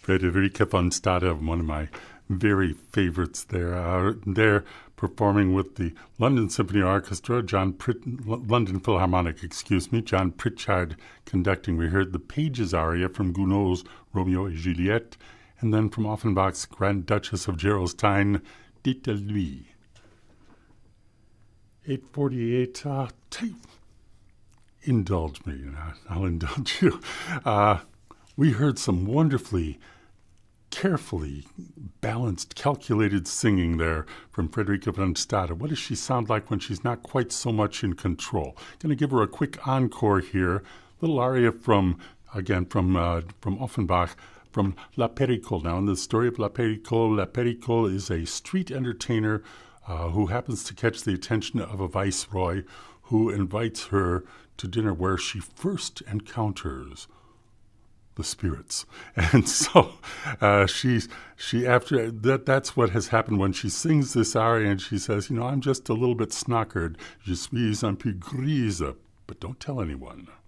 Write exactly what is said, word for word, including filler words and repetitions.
Frederica von Stade, one of my very favorites there. Uh, they're performing with the London Symphony Orchestra, John Prit- London Philharmonic, excuse me, John Pritchard conducting. We heard the Pages aria from Gounod's Romeo et Juliette, and then from Offenbach's Grand Duchess of Gerolstein, Dites lui. eight forty-eight, uh, t- indulge me, I'll indulge you. Uh, we heard some wonderfully carefully balanced, calculated singing there from Frederica von Stade. What does she sound like when she's not quite so much in control? Going to give her a quick encore here. Little aria from, again, from uh, from Offenbach, from La Péricole. Now, in the story of La Péricole, La Péricole is a street entertainer uh, who happens to catch the attention of a viceroy who invites her to dinner where she first encounters the spirits. And so uh, she's she after that that's what has happened when she sings this aria, and she says, you know, I'm just a little bit snockered. Je suis un peu grise, but don't tell anyone.